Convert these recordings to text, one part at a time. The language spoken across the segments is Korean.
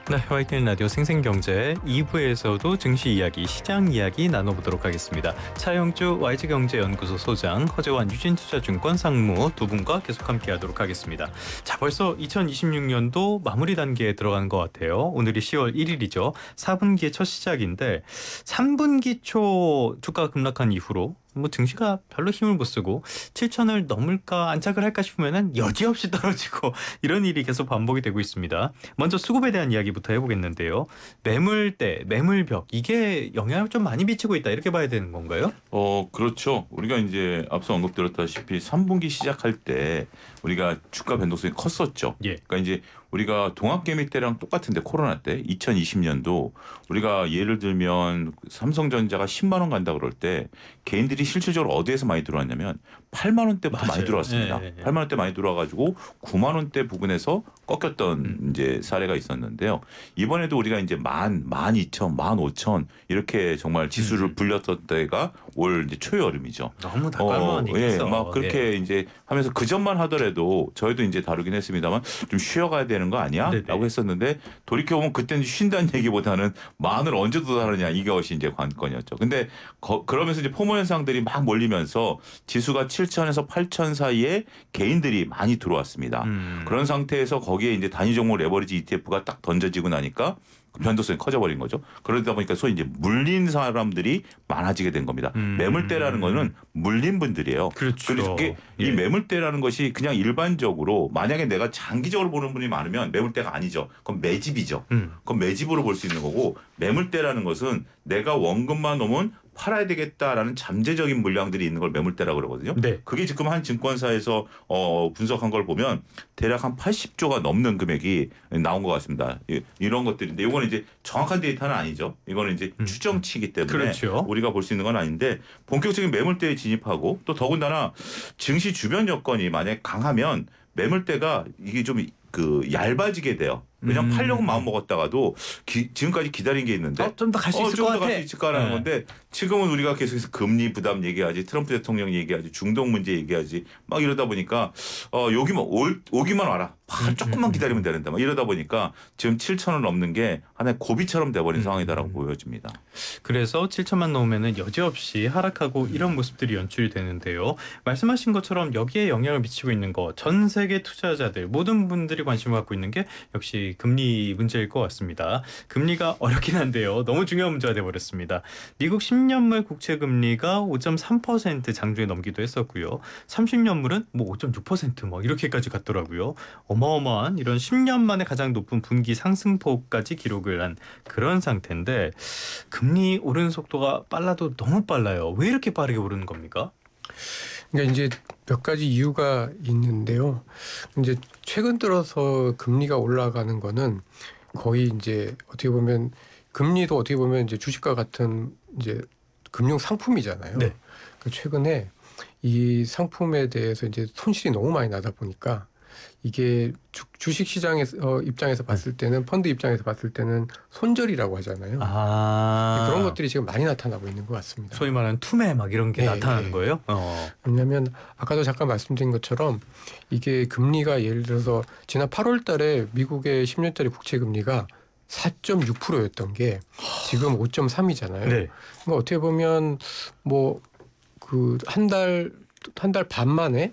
네, YTN 라디오 생생경제 2부에서도 증시 이야기, 시장 이야기 나눠보도록 하겠습니다. 차영주 YG경제연구소 소장, 허재환 유진투자증권 상무 두 분과 계속 함께하도록 하겠습니다. 자, 벌써 2026년도 마무리 단계에 들어가는 것 같아요. 오늘이 10월 1일이죠. 4분기의 첫 시작인데 3분기 초 주가 급락한 이후로 증시가 별로 힘을 못 쓰고 7천을 넘을까 안착을 할까 싶으면은 여지없이 떨어지고 이런 일이 계속 반복이 되고 있습니다. 먼저 수급에 대한 이야기부터 해보겠는데요. 매물대, 매물벽 이게 영향을 좀 많이 미치고 있다 이렇게 봐야 되는 건가요? 그렇죠. 우리가 이제 앞서 언급드렸다시피 3분기 시작할 때 우리가 주가 변동성이 컸었죠. 예. 그러니까 이제 우리가 동학개미 때랑 똑같은데 코로나 때 2020년도 우리가 예를 들면 삼성전자가 10만 원 간다 그럴 때 개인들이 실질적으로 어디에서 많이 들어왔냐면 8만 원대부터 많이 들어왔습니다. 예. 8만 원대 많이 들어와가지고 9만 원대 부근에서 꺾였던 이제 사례가 있었는데요. 이번에도 우리가 이제 12,000, 15,000 이렇게 정말 지수를 불렸던 때가 올 이제 초여름이죠. 너무 닭갈망한 얘기죠. 막 그렇게 이제 하면서 그 전만 하더라도 저희도 이제 다루긴 했습니다만 좀 쉬어가야 되는 거 아니야? 네네. 라고 했었는데 돌이켜보면 그때는 쉰다는 얘기보다는 만을 언제 도달하느냐 이것이 이제 관건이었죠. 근데 그러면서 이제 포모 현상들이 막 몰리면서 지수가 7천에서 8천 사이에 개인들이 많이 들어왔습니다. 그런 상태에서 거기에 이제 단위 종목 레버리지 ETF가 딱 던져지고 나니까 변동성이 커져버린 거죠. 그러다 보니까 소위 이제 물린 사람들이 많아지게 된 겁니다. 매물대라는 거는 물린 분들이에요. 그렇죠. 그래서 이 매물대라는 것이 그냥 일반적으로 만약에 내가 장기적으로 보는 분이 많으면 매물대가 아니죠. 그건 매집이죠. 그건 매집으로 볼 수 있는 거고 매물대라는 것은 내가 원금만 놓으면 팔아야 되겠다라는 잠재적인 물량들이 있는 걸 매물대라고 그러거든요. 네. 그게 지금 한 증권사에서 분석한 걸 보면 대략 한 80조가 넘는 금액이 나온 것 같습니다. 이런 것들인데 이거는 이제 정확한 데이터는 아니죠. 이거는 이제 추정치이기 때문에 그렇죠. 우리가 볼 수 있는 건 아닌데 본격적인 매물대에 진입하고 또 더군다나 증시 주변 여건이 만약 강하면 매물대가 이게 좀 얇아지게 돼요. 그냥 팔려고 마음 먹었다가도 지금까지 기다린 게 있는데 좀 더 갈 수 있을 것 같아. 갈 수 있을까라는 건데 지금은 우리가 계속해서 금리 부담 얘기하지, 트럼프 대통령 얘기하지, 중동 문제 얘기하지 막 이러다 보니까 여기만 오기만 와라. 조금만 기다리면 되는데 막 이러다 보니까 지금 7천을 넘는 게 하나의 고비처럼 돼버린 상황이다라고 보여집니다. 그래서 7천만 넘으면은 여지없이 하락하고 이런 모습들이 연출이 되는데요. 말씀하신 것처럼 여기에 영향을 미치고 있는 거 전 세계 투자자들 모든 분들이 관심을 갖고 있는 게 역시 금리 문제일 것 같습니다. 금리가 어렵긴 한데요. 너무 중요한 문제가 돼버렸습니다. 미국 10년물 국채 금리가 5.3% 장중에 넘기도 했었고요. 30년물은 5.6% 이렇게까지 갔더라고요. 어마어마한 이런 10년 만에 가장 높은 분기 상승폭까지 기록을 한 그런 상태인데 금리 오르는 속도가 빨라도 너무 빨라요. 왜 이렇게 빠르게 오르는 겁니까? 그러니까 이제 몇 가지 이유가 있는데요. 이제 최근 들어서 금리가 올라가는 거는 거의 이제 어떻게 보면 금리도 어떻게 보면 이제 주식과 같은 이제 금융 상품이잖아요. 네. 그 최근에 이 상품에 대해서 이제 손실이 너무 많이 나다 보니까 이게 주식 시장에서 입장에서 봤을 때는 펀드 입장에서 봤을 때는 손절이라고 하잖아요. 그런 것들이 지금 많이 나타나고 있는 것 같습니다. 소위 말하는 투매 이런 게 나타나는 거예요? 왜냐하면 아까도 잠깐 말씀드린 것처럼 이게 금리가 예를 들어서 지난 8월 달에 미국의 10년짜리 국채 금리가 4.6%였던 게 지금 5.3이잖아요. 네. 그러니까 어떻게 보면 한 달 반 만에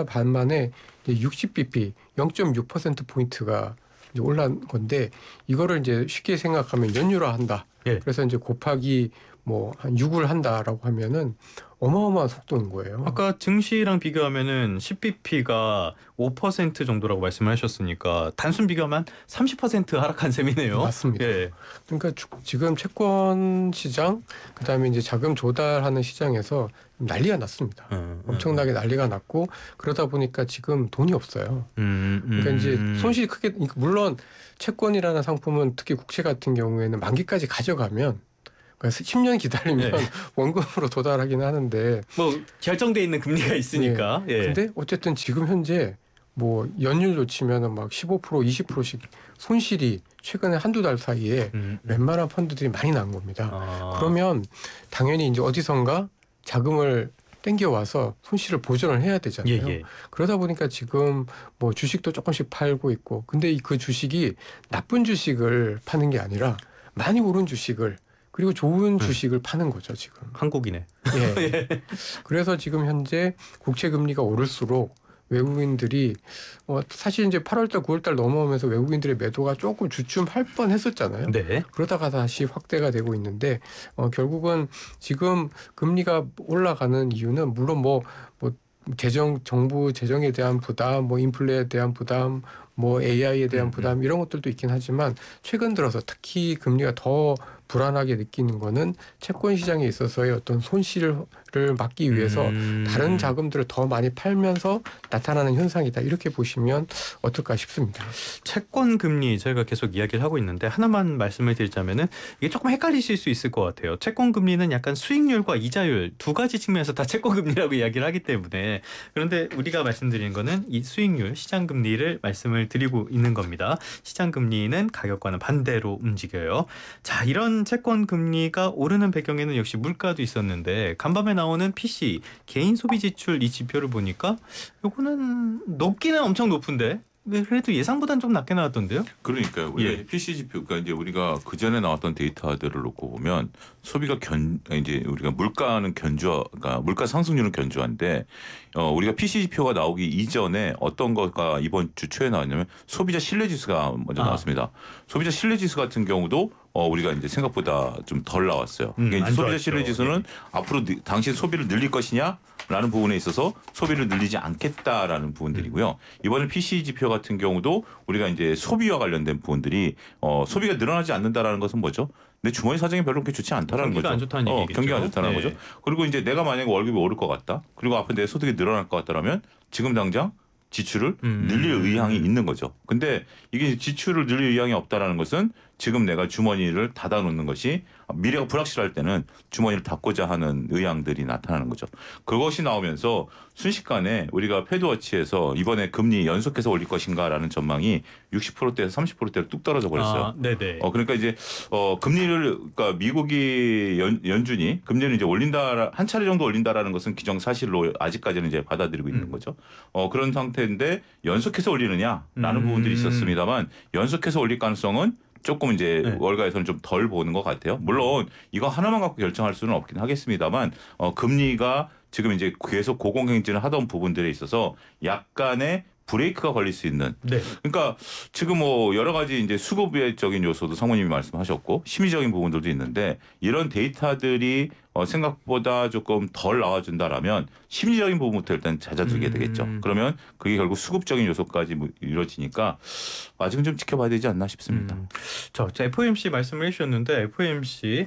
60bp 0.6% 포인트가 이제 올라간 건데 이거를 이제 쉽게 생각하면 연율화한다. 예. 그래서 이제 곱하기 한 6을 한다라고 하면은 어마어마한 속도인 거예요. 아까 증시랑 비교하면은 10bp가 5% 정도라고 말씀을 하셨으니까 단순 비교하면 30% 하락한 셈이네요. 맞습니다. 예. 그러니까 지금 채권 시장 그다음에 이제 자금 조달하는 시장에서 난리가 났습니다. 엄청나게 난리가 났고 그러다 보니까 지금 돈이 없어요. 그러니까 이제 손실이 크게 물론 채권이라는 상품은 특히 국채 같은 경우에는 만기까지 가져가면 그러니까 10년 기다리면 원금으로 도달하긴 하는데 결정돼 있는 금리가 있으니까. 근데 어쨌든 지금 현재 연율 놓치면은 막 15% 20%씩 손실이 최근에 한두 달 사이에 웬만한 펀드들이 많이 난 겁니다. 그러면 당연히 이제 어디선가 자금을 땡겨와서 손실을 보전을 해야 되잖아요. 예. 그러다 보니까 지금 뭐 주식도 조금씩 팔고 있고, 근데 그 주식이 나쁜 주식을 파는 게 아니라 많이 오른 주식을, 그리고 좋은 주식을 파는 거죠, 지금. 한국이네. 예. 그래서 지금 현재 국채 금리가 오를수록 외국인들이 사실 이제 8월달, 9월달 넘어오면서 외국인들의 매도가 조금 주춤할 뻔했었잖아요. 네. 그러다가 다시 확대가 되고 있는데 결국은 지금 금리가 올라가는 이유는 물론 뭐 정부 재정에 대한 부담, 뭐 인플레에 대한 부담, 뭐 AI에 대한 부담 이런 것들도 있긴 하지만 최근 들어서 특히 금리가 더 불안하게 느끼는 거는 채권 시장에 있어서의 어떤 손실을 막기 위해서 다른 자금들을 더 많이 팔면서 나타나는 현상이다. 이렇게 보시면 어떨까 싶습니다. 채권 금리 저희가 계속 이야기를 하고 있는데 하나만 말씀을 드리자면은 이게 조금 헷갈리실 수 있을 것 같아요. 채권 금리는 약간 수익률과 이자율 두 가지 측면에서 다 채권 금리라고 이야기를 하기 때문에, 그런데 우리가 말씀드리는 거는 이 수익률, 시장 금리를 말씀을 드리고 있는 겁니다. 시장 금리는 가격과는 반대로 움직여요. 자, 이런 채권 금리가 오르는 배경에는 역시 물가도 있었는데 간밤에 나오는 PC 개인 소비 지출 이 지표를 보니까 요거는 높기는 엄청 높은데 그래도 예상보다는 좀 낮게 나왔던데요? 그러니까요. 우리가 PC 지표, 그러니까 이제 우리가 그 전에 나왔던 데이터들을 놓고 보면 소비가 이제 우리가 물가는 그러니까 물가 상승률은 견조한데 우리가 PC 지표가 나오기 이전에 어떤 거가 이번 주 초에 나왔냐면 소비자 신뢰 지수가 먼저 나왔습니다. 소비자 신뢰 지수 같은 경우도 우리가 이제 생각보다 좀 덜 나왔어요. 그러니까 이제 소비자 신뢰 지수는 앞으로 당신 소비를 늘릴 것이냐라는 부분에 있어서 소비를 늘리지 않겠다라는 부분들이고요. 이번에 PC 지표 같은 경우도 우리가 이제 소비와 관련된 부분들이 소비가 늘어나지 않는다라는 것은 뭐죠? 내 주머니 사정이 별로 그렇게 좋지 않다라는 거죠. 경기가 안 좋다는 얘기겠죠. 경기가 안 좋다는 네. 거죠. 그리고 이제 내가 만약에 월급이 오를 것 같다. 그리고 앞에 내 소득이 늘어날 것 같다라면 지금 당장 지출을 늘릴 의향이 있는 거죠. 근데 이게 지출을 늘릴 의향이 없다라는 것은 지금 내가 주머니를 닫아놓는 것이 미래가 불확실할 때는 주머니를 닫고자 하는 의향들이 나타나는 거죠. 그것이 나오면서 순식간에 우리가 패드워치에서 이번에 금리 연속해서 올릴 것인가라는 전망이 60%대에서 30%대로 뚝 떨어져 버렸어요. 네네. 그러니까 이제 그러니까 미국이 연준이 금리를 이제 올린다, 한 차례 정도 올린다라는 것은 기정사실로 아직까지는 이제 받아들이고 있는 거죠. 그런 상태인데 연속해서 올리느냐라는 부분들이 있었습니다만 연속해서 올릴 가능성은 조금 이제 월가에서는 좀 덜 보는 것 같아요. 물론 이거 하나만 갖고 결정할 수는 없긴 하겠습니다만 금리가 지금 이제 계속 고공행진을 하던 부분들에 있어서 약간의 브레이크가 걸릴 수 있는. 네. 그러니까 지금 뭐 여러 가지 이제 수급적인 요소도 상무님이 말씀하셨고 심리적인 부분들도 있는데 이런 데이터들이 생각보다 조금 덜 나와준다라면 심리적인 부분부터 일단 잦아들게 되겠죠. 그러면 그게 결국 수급적인 요소까지 이루어지니까 아직은 좀 지켜봐야 되지 않나 싶습니다. 자, FOMC 말씀을 해주셨는데 FOMC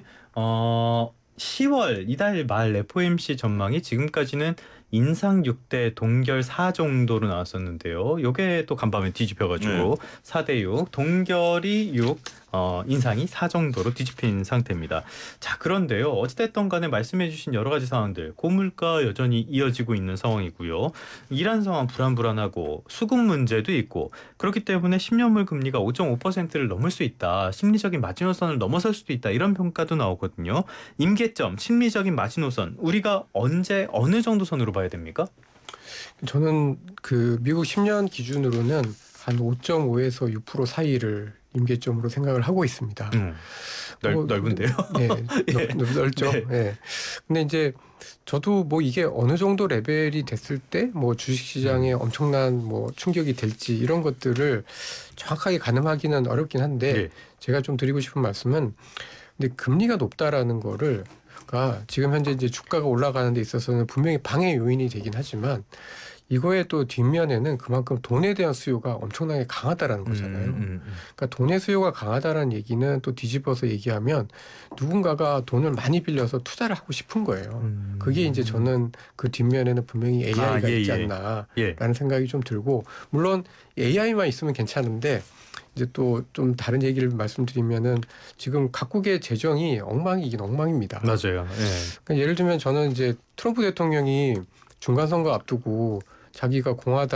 10월 이달 말 FOMC 전망이 지금까지는 인상 6대 동결 4 정도로 나왔었는데요. 요게 또 간밤에 뒤집혀가지고 4대 6, 동결이 6, 인상이 4 정도로 뒤집힌 상태입니다. 자, 그런데요. 어찌됐든 간에 말씀해주신 여러 가지 상황들, 고물가 여전히 이어지고 있는 상황이고요. 이란 상황 불안불안하고 수급 문제도 있고 그렇기 때문에 10년물 금리가 5.5%를 넘을 수 있다. 심리적인 마지노선을 넘어설 수도 있다. 이런 평가도 나오거든요. 임계점, 심리적인 마지노선, 우리가 언제 어느 정도 선으로 봐야 됩니까? 저는 그 미국 10년 기준으로는 한 5.5에서 6% 사이를 임계점으로 생각을 하고 있습니다. 넓은데요? 네, 넓죠. 네. 네. 근데 이제 저도 뭐 이게 어느 정도 레벨이 됐을 때 뭐 주식시장에 엄청난 뭐 충격이 될지 이런 것들을 정확하게 가늠하기는 어렵긴 한데 제가 좀 드리고 싶은 말씀은 근데 금리가 높다라는 거를 지금 현재 이제 주가가 올라가는 데 있어서는 분명히 방해 요인이 되긴 하지만 이거의 또 뒷면에는 그만큼 돈에 대한 수요가 엄청나게 강하다라는 거잖아요. 그러니까 돈의 수요가 강하다라는 얘기는 또 뒤집어서 얘기하면 누군가가 돈을 많이 빌려서 투자를 하고 싶은 거예요. 그게 이제 저는 그 뒷면에는 분명히 AI가 있지 않나라는 생각이 좀 들고 물론 AI만 있으면 괜찮은데 이제 또 좀 다른 얘기를 말씀드리면은 지금 각국의 재정이 엉망이긴 엉망입니다. 맞아요. 그러니까 예를 들면 저는 이제 트럼프 대통령이 중간 선거 앞두고 자기가 공화당